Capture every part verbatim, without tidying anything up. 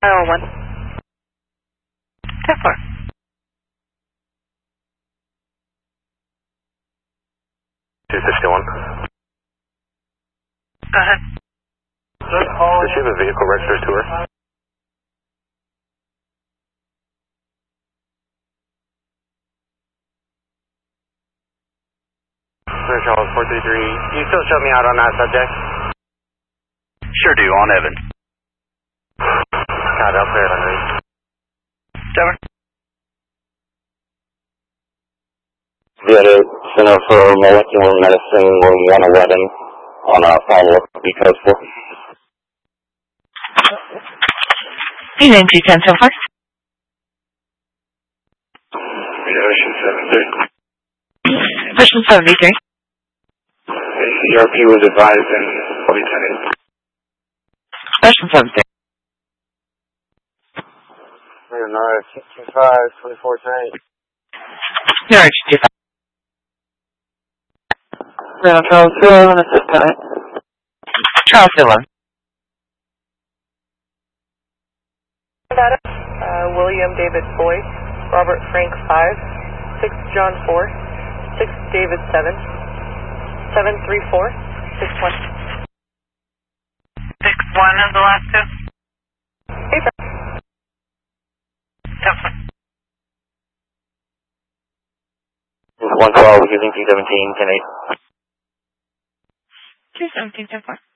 Iowa one. ten four. two sixty-one. Go ahead. Does she have a vehicle registered to her? Charles, four three three. You still show me out on that subject? Sure do, on Evan. God, I'll clear it on read. Seven. Via Center for Molecular Medicine, room one eleven, on a follow-up because for. Hey, name two ten so far. Ocean seventy-three. Ocean seventy-three. C R P was advised in Lieutenant. Ocean seventy-three. Nine sixty-five, twenty-four ten. New York two five. No, Charles Zero and assist tonight. Charles Zero. Uh, William David Boyd, Robert Frank five, six John four, six David seven, seven three four, six one. six one is the last two. Hey, sir. one twelve, using two seventeen, ten eight. two seventeen ten four.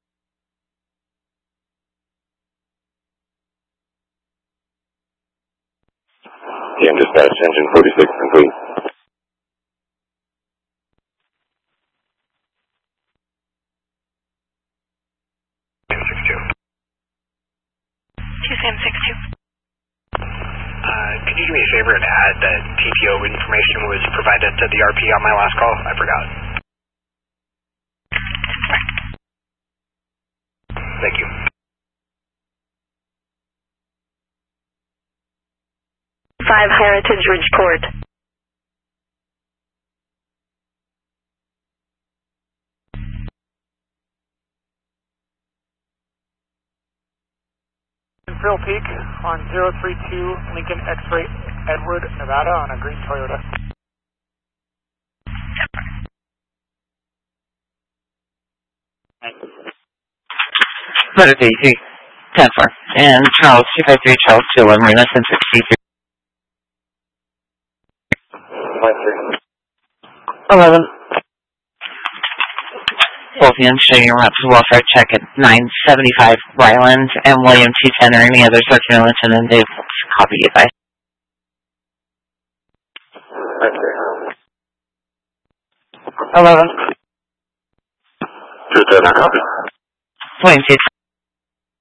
T M dispatch, engine forty-six, complete. two seven six two. Uh, could you do me a favor and add that T P O information was provided to the R P on my last call? I forgot. Thank you. five Heritage Ridge Court. Phil Peak on zero three two Lincoln X-Ray Edward, Nevada on a green Toyota. Motor thirty-three ten four. And Charles two five three Charles Zero, Marina ten sixty-three. eleven. Both ends showing your route to welfare check at nine seventy-five Ryland and William two ten or any other circulant and then Dave copy advice. eleven. two ten, I copy. William two ten.